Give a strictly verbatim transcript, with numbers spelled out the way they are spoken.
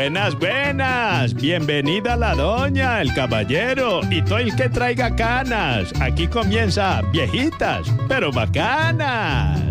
Buenas, buenas. Bienvenida la doña, el caballero y todo el que traiga canas. Aquí comienza Viejitas, pero bacanas.